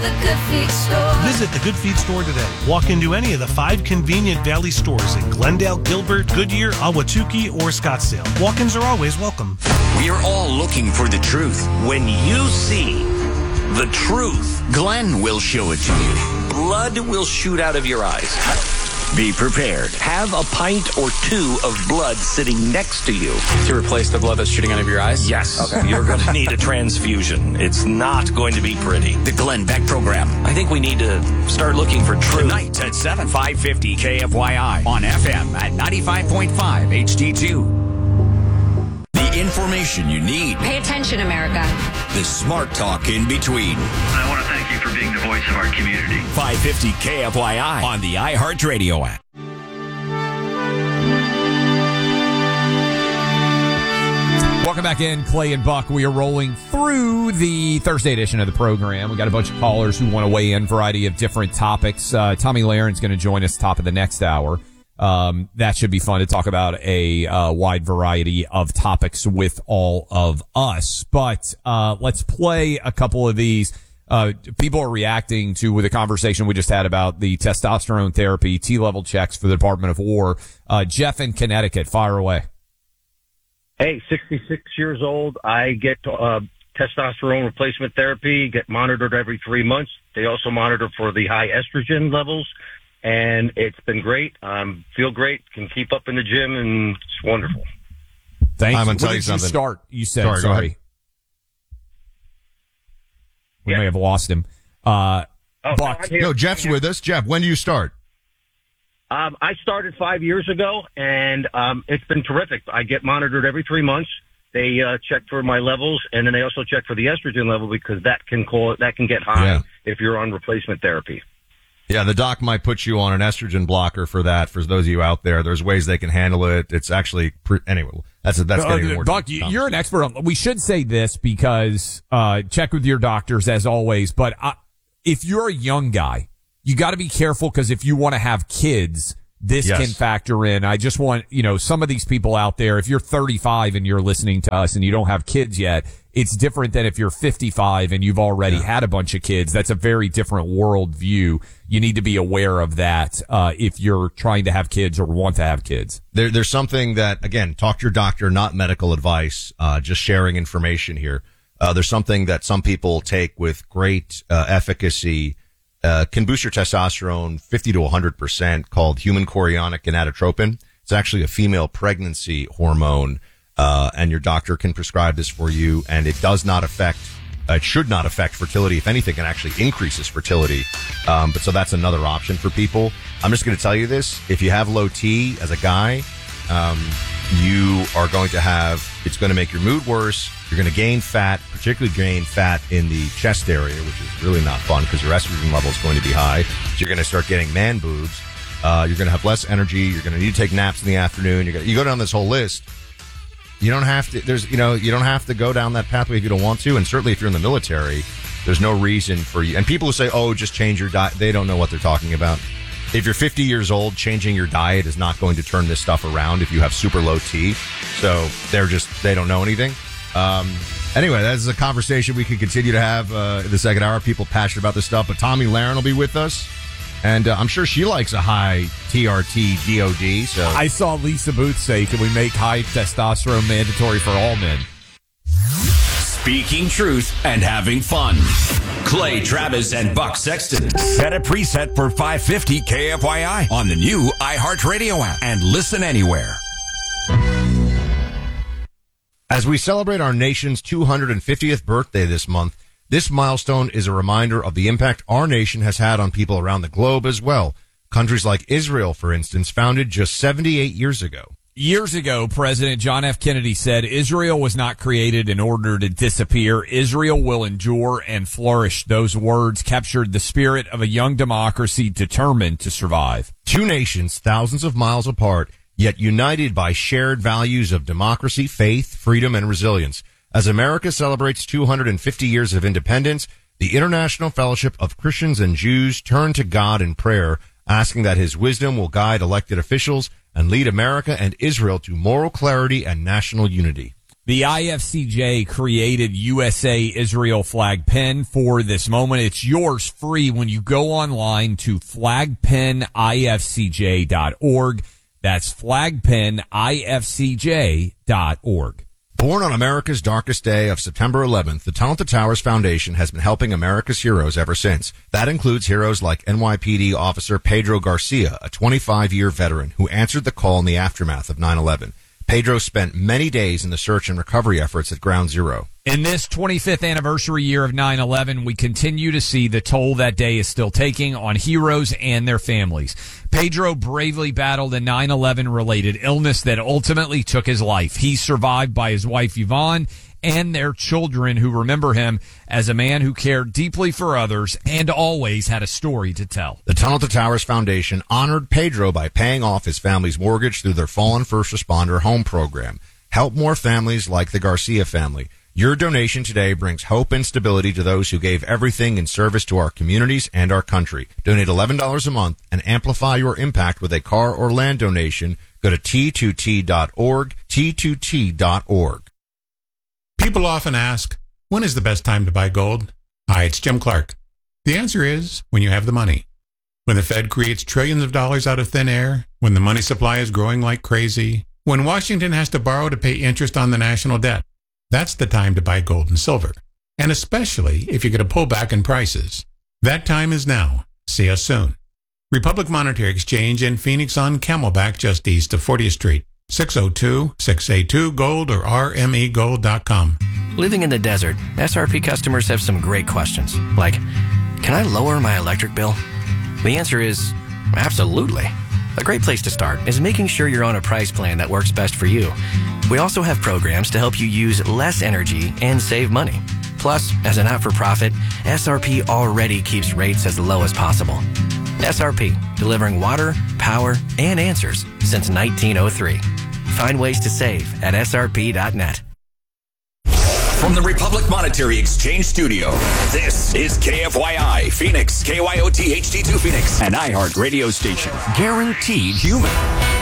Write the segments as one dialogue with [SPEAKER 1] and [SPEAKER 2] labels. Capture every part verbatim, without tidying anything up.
[SPEAKER 1] The Good Feet Store.
[SPEAKER 2] Visit the Good Feet Store today. Walk into any of the five convenient Valley stores in Glendale, Gilbert, Goodyear, Ahwatukee, or Scottsdale. Walk-ins are always welcome.
[SPEAKER 3] We're all looking for the truth. When you see the truth, Glenn will show it to you. Blood will shoot out of your eyes. Be prepared. Have a pint or two of blood sitting next to you.
[SPEAKER 4] To replace the blood that's shooting out of your eyes?
[SPEAKER 3] Yes.
[SPEAKER 4] Okay.
[SPEAKER 3] You're going to need a transfusion. It's not going to be pretty. The Glenn Beck Program. I think we need to start looking for truth.
[SPEAKER 5] Tonight at seven, five fifty K F Y I on F M at ninety-five point five H D two. The information you need.
[SPEAKER 6] Pay attention, America.
[SPEAKER 5] The smart talk in between.
[SPEAKER 7] I want to thank you for being the voice of our community.
[SPEAKER 5] five fifty K F Y I on the iHeartRadio app.
[SPEAKER 8] Welcome back in, Clay and Buck. We are rolling through the Thursday edition of the program. We got a bunch of callers who want to weigh in, variety of different topics. Uh, Tommy Laren's going to join us top of the next hour. Um, that should be fun to talk about a uh, wide variety of topics with all of us. But uh, let's play a couple of these. Uh, people are reacting to the conversation we just had about the testosterone therapy, T-level checks for the Department of War. Uh, Jeff in Connecticut, fire away.
[SPEAKER 9] Hey, sixty-six years old. I get uh, testosterone replacement therapy, get monitored every three months. They also monitor for the high estrogen levels, and it's been great. Um, feel great, can keep up in the gym, and it's wonderful.
[SPEAKER 8] Thanks.
[SPEAKER 10] I'm going to
[SPEAKER 8] When
[SPEAKER 10] tell you
[SPEAKER 8] did
[SPEAKER 10] something.
[SPEAKER 8] You start, you said,
[SPEAKER 10] sorry.
[SPEAKER 8] sorry. We
[SPEAKER 9] Yeah.
[SPEAKER 8] may have lost him. Uh,
[SPEAKER 9] Oh,
[SPEAKER 8] Buck.
[SPEAKER 9] I'm here.
[SPEAKER 10] No, Jeff's with us. Jeff, when do you start?
[SPEAKER 9] Um, I started five years ago, and um, it's been terrific. I get monitored every three months. They uh, check for my levels, and then they also check for the estrogen level because that can call that can get high
[SPEAKER 10] Yeah.
[SPEAKER 9] if you're on replacement therapy.
[SPEAKER 10] Yeah, the doc might put you on an estrogen blocker for that. For those of you out there, there's ways they can handle it. It's actually pre- anyway. That's that's getting
[SPEAKER 8] Uh,
[SPEAKER 10] more.
[SPEAKER 8] Buck, you- you're an expert on. We should say this because uh, check with your doctors as always. But uh, if you're a young guy, you got to be careful because if you want to have kids, this
[SPEAKER 10] Yes.
[SPEAKER 8] can factor in. I just want, you know, some of these people out there, if you're thirty-five and you're listening to us and you don't have kids yet, it's different than if you're fifty-five and you've already
[SPEAKER 10] Yeah.
[SPEAKER 8] had a bunch of kids. That's a very different world view. You need to be aware of that uh, if you're trying to have kids or want to have kids.
[SPEAKER 10] There, there's something that, again, talk to your doctor, not medical advice, uh, just sharing information here. Uh, there's something that some people take with great uh, efficacy, uh, can boost your testosterone fifty to one hundred percent, called human chorionic gonadotropin. It's actually a female pregnancy hormone, uh, and your doctor can prescribe this for you, and it does not affect Uh, it should not affect fertility. If anything, it actually increases fertility. Um, but so that's another option for people. I'm just going to tell you this. If you have low T as a guy, um, you are going to have, it's going to make your mood worse. You're going to gain fat, particularly gain fat in the chest area, which is really not fun because your estrogen level is going to be high. So you're going to start getting man boobs. Uh, you're going to have less energy. You're going to need to take naps in the afternoon. You're going to, you go down this whole list. You don't have to, there's, you know, you don't have to go down that pathway if you don't want to. And certainly if you're in the military, there's no reason for you. And people who say, oh, just change your diet, they don't know what they're talking about. If you're fifty years old, changing your diet is not going to turn this stuff around if you have super low T. So they're just, they don't know anything. Um, anyway, that's a conversation we can continue to have uh, in the second hour. People passionate about this stuff. But Tommy Laren will be with us. And uh, I'm sure she likes a high T R T D O D. So
[SPEAKER 8] I saw Lisa Booth say, can we make high testosterone mandatory for all men?
[SPEAKER 5] Speaking truth and having fun. Clay Travis and Buck Sexton set a preset for five fifty K F Y I on the new iHeartRadio app and listen anywhere.
[SPEAKER 10] as we celebrate our nation's two hundred fiftieth birthday this month, this milestone is a reminder of the impact our nation has had on people around the globe as well. Countries like Israel, for instance, founded just seventy-eight years ago.
[SPEAKER 8] Years ago, President John F. Kennedy said, Israel was not created in order to disappear. Israel will endure and flourish. Those words captured the spirit of a young democracy determined to survive.
[SPEAKER 10] Two nations thousands of miles apart, yet united by shared values of democracy, faith, freedom, and resilience. As America celebrates two hundred fifty years of independence, the International Fellowship of Christians and Jews turn to God in prayer, asking that his wisdom will guide elected officials and lead America and Israel to moral clarity and national unity.
[SPEAKER 8] The I F C J created U S A Israel flag pin for this moment. It's yours free when you go online to flag pin I F C J dot org. That's flag pin I F C J dot org.
[SPEAKER 10] Born on America's darkest day of September eleventh, the Tunnel to Towers Foundation has been helping America's heroes ever since. That includes heroes like N Y P D officer Pedro Garcia, a twenty-five-year veteran who answered the call in the aftermath of nine eleven. Pedro spent many days in the search and recovery efforts at Ground Zero.
[SPEAKER 8] In this twenty-fifth anniversary year of nine eleven, we continue to see the toll that day is still taking on heroes and their families. Pedro bravely battled a nine eleven related illness that ultimately took his life. He survived by his wife Yvonne and their children, who remember him as a man who cared deeply for others and always had a story to tell.
[SPEAKER 10] The Tunnel to Towers Foundation honored Pedro by paying off his family's mortgage through their Fallen First Responder Home Program. Help more families like the Garcia family. Your donation today brings hope and stability to those who gave everything in service to our communities and our country. Donate eleven dollars a month and amplify your impact with a car or land donation. Go to T two T dot org, T two T dot org.
[SPEAKER 1] People often ask, when is the best time to buy gold? Hi, it's Jim Clark. The answer is when you have the money. When the Fed creates trillions of dollars out of thin air, when the money supply is growing like crazy, when Washington has to borrow to pay interest on the national debt. That's the time to buy gold and silver, and especially if you get a pullback in prices. That time is now. See us soon. Republic Monetary Exchange in Phoenix on Camelback just east of fortieth Street. six oh two, six eight two, gold or R M E gold dot com.
[SPEAKER 6] Living in the desert, S R P customers have some great questions, like, can I lower my electric bill? The answer is absolutely. A great place to start is making sure you're on a price plan that works best for you. We also have programs to help you use less energy and save money. Plus, as a not-for-profit, S R P already keeps rates as low as possible. S R P, delivering water, power, and answers since nineteen oh three. Find ways to save at S R P dot net.
[SPEAKER 5] From the Republic Monetary Exchange Studio, this is K F Y I Phoenix, K Y O T H D two Phoenix, an iHeart radio station. Guaranteed human.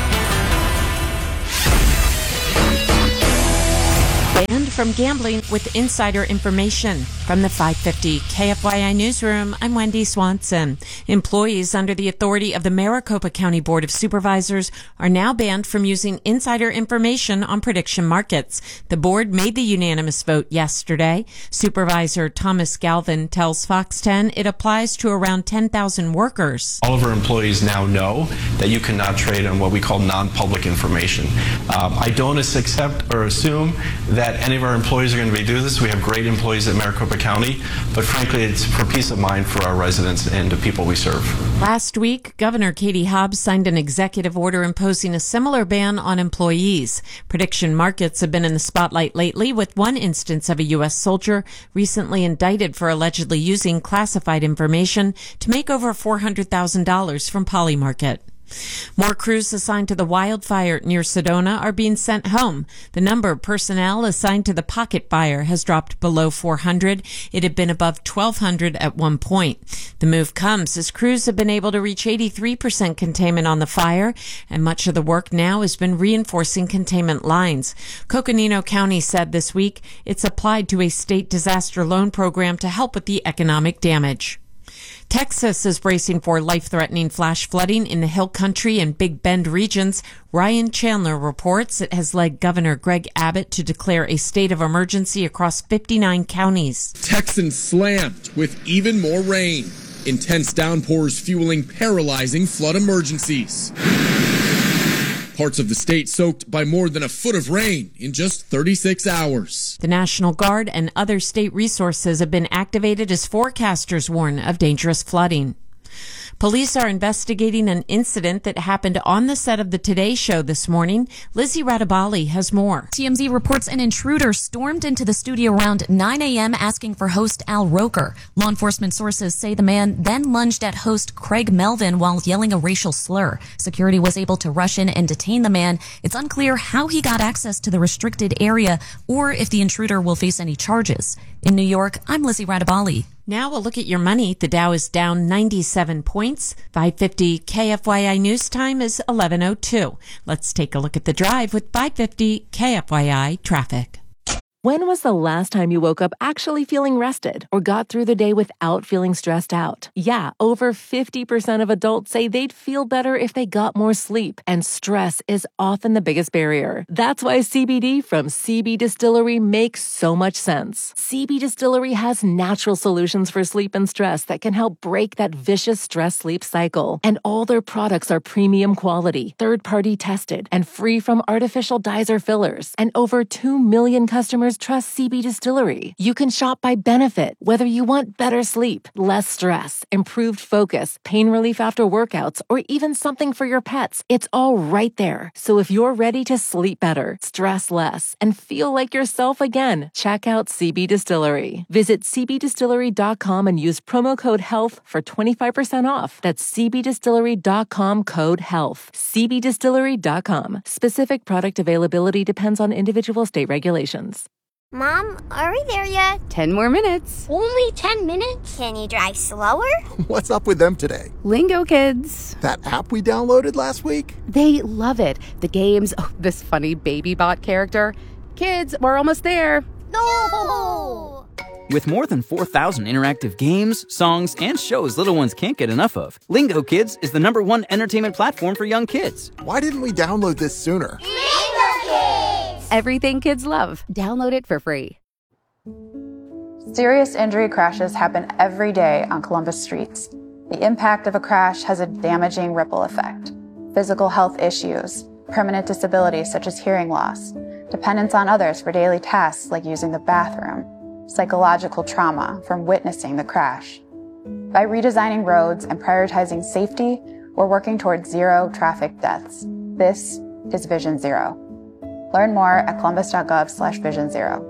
[SPEAKER 11] Banned from gambling with insider information. From the five fifty K F Y I Newsroom, I'm Wendy Swanson. Employees under the authority of the Maricopa County Board of Supervisors are now banned from using insider information on prediction markets. The board made the unanimous vote yesterday. Supervisor Thomas Galvin tells Fox ten it applies to around ten thousand workers.
[SPEAKER 12] All of our employees now know that you cannot trade on what we call non-public information. Um, I don't accept or assume that any of our employees are going to be doing this. We have great employees at Maricopa County, but frankly, it's for peace of mind for our residents and the people we serve.
[SPEAKER 11] Last week, Governor Katie Hobbs signed an executive order imposing a similar ban on employees. Prediction markets have been in the spotlight lately, with one instance of a U S soldier recently indicted for allegedly using classified information to make over four hundred thousand dollars from Polymarket. More crews assigned to the wildfire near Sedona are being sent home. The number of personnel assigned to the Pocket Fire has dropped below four hundred. It had been above twelve hundred at one point. The move comes as crews have been able to reach eighty-three percent containment on the fire, and much of the work now has been reinforcing containment lines. Coconino County said this week it's applied to a state disaster loan program to help with the economic damage. Texas is bracing for life-threatening flash flooding in the Hill Country and Big Bend regions. Ryan Chandler reports it has led Governor Greg Abbott to declare a state of emergency across fifty-nine counties.
[SPEAKER 13] Texans slammed with even more rain. Intense downpours fueling paralyzing flood emergencies. Parts of the state soaked by more than a foot of rain in just thirty-six hours.
[SPEAKER 11] The National Guard and other state resources have been activated as forecasters warn of dangerous flooding. Police are investigating an incident that happened on the set of the Today Show this morning. Lizzie Radabali has more.
[SPEAKER 14] T M Z reports an intruder stormed into the studio around nine a.m. asking for host Al Roker. Law enforcement sources say the man then lunged at host Craig Melvin while yelling a racial slur. Security was able to rush in and detain the man. It's unclear how he got access to the restricted area or if the intruder will face any charges. In New York, I'm Lizzie Radabali.
[SPEAKER 11] Now we'll look at your money. The Dow is down ninety-seven points. five fifty K F Y I News Time is eleven oh two. Let's take a look at the drive with five fifty K F Y I traffic.
[SPEAKER 15] When was the last time you woke up actually feeling rested or got through the day without feeling stressed out? Yeah, over fifty percent of adults say they'd feel better if they got more sleep, and stress is often the biggest barrier. That's why C B D from C B Distillery makes so much sense. C B Distillery has natural solutions for sleep and stress that can help break that vicious stress-sleep cycle. And all their products are premium quality, third-party tested, and free from artificial dyes or fillers. And over two million customers trust C B Distillery. You can shop by benefit, whether you want better sleep, less stress, improved focus, pain relief after workouts, or even something for your pets. It's all right there. So if you're ready to sleep better, stress less, and feel like yourself again, check out C B Distillery. Visit c b distillery dot com and use promo code HEALTH for twenty-five percent off. That's c b distillery dot com code HEALTH. c b distillery dot com. Specific product availability depends on individual state regulations.
[SPEAKER 16] Mom, are we there yet?
[SPEAKER 17] Ten more minutes.
[SPEAKER 16] Only ten minutes? Can you drive slower?
[SPEAKER 18] What's up with them today?
[SPEAKER 17] Lingo Kids.
[SPEAKER 18] That app we downloaded last week?
[SPEAKER 17] They love it. The games, oh, this funny baby bot character. Kids, we're almost there.
[SPEAKER 16] No!
[SPEAKER 19] With more than four thousand interactive games, songs, and shows little ones can't get enough of, Lingo Kids is the number one entertainment platform for young kids.
[SPEAKER 18] Why didn't we download this sooner?
[SPEAKER 16] Lingo Kids!
[SPEAKER 17] Everything kids love. Download it for free.
[SPEAKER 20] Serious injury crashes happen every day on Columbus streets. The impact of a crash has a damaging ripple effect. Physical health issues, permanent disabilities such as hearing loss, dependence on others for daily tasks like using the bathroom, psychological trauma from witnessing the crash. By redesigning roads and prioritizing safety, we're working towards zero traffic deaths. This is Vision Zero. Learn more at columbus.gov slash vision zero.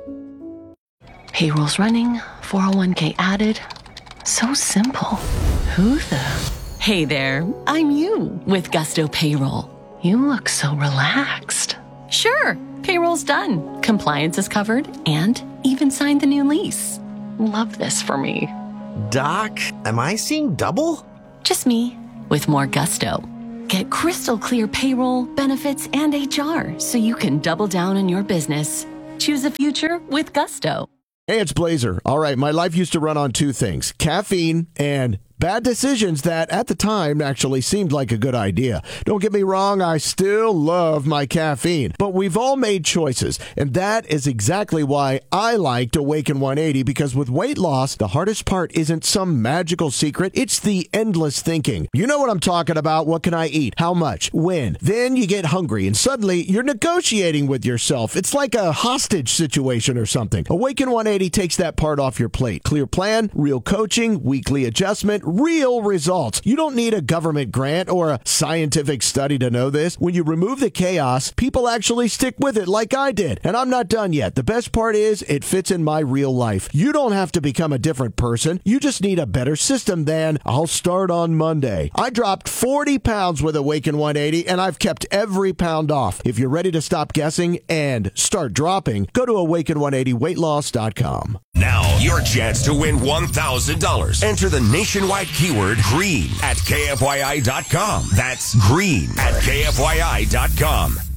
[SPEAKER 21] Payroll's running, four oh one k added. So simple. Who the? Hey there, I'm you with Gusto Payroll. You look so relaxed. Sure, payroll's done. Compliance is covered and even signed the new lease. Love this for me.
[SPEAKER 22] Doc, am I seeing double?
[SPEAKER 21] Just me with more gusto. Get crystal clear payroll, benefits, and H R so you can double down on your business. Choose a future with Gusto.
[SPEAKER 23] Hey, it's Blazer. All right, my life used to run on two things, caffeine and bad decisions that at the time actually seemed like a good idea. Don't get me wrong, I still love my caffeine, but we've all made choices, and that is exactly why I liked Awaken one eighty, because with weight loss, the hardest part isn't some magical secret, it's the endless thinking. You know what I'm talking about. What can I eat? How much? When? Then you get hungry, and suddenly you're negotiating with yourself. It's like a hostage situation or something. Awaken one eighty takes that part off your plate. Clear plan, real coaching, weekly adjustment, real results. You don't need a government grant or a scientific study to know this. When you remove the chaos, people actually stick with it like I did. And I'm not done yet. The best part is it fits in my real life. You don't have to become a different person. You just need a better system than I'll start on Monday. I dropped forty pounds with Awaken one eighty and I've kept every pound off. If you're ready to stop guessing and start dropping, go to awaken one eighty weight loss dot com.
[SPEAKER 5] Now, your chance to win one thousand dollars. Enter the nationwide keyword green at K F Y I dot com. That's green at K F Y I dot com.